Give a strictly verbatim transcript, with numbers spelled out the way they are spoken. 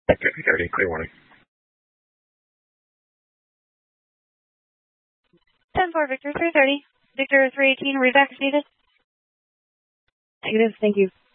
Okay, thirty, clear warning. ten four, Victor three thirty. Victor three eighteen, revac needed. Negative, thank you.